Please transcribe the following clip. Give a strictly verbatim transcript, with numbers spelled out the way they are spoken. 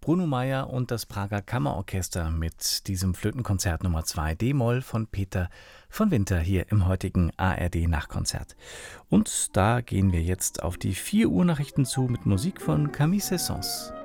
Bruno Mayer und das Prager Kammerorchester mit diesem Flötenkonzert Nummer zwei D-Moll von Peter von Winter hier im heutigen A R D-Nachkonzert. Und da gehen wir jetzt auf die vier Uhr Nachrichten zu mit Musik von Camille Saint-Saëns.